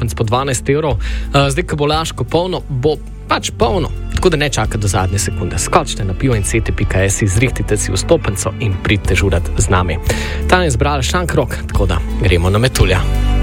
vstopnic po 12 evrov. Zdaj, ko bo Laško polno, bo pač polno. Tako da ne čakate do zadnje sekunde. Skočite na pivoincete.si, zrihtite si vstopnico in pridite žurat z nami. Tam je zbrala šankrok, tako da gremo na metulja.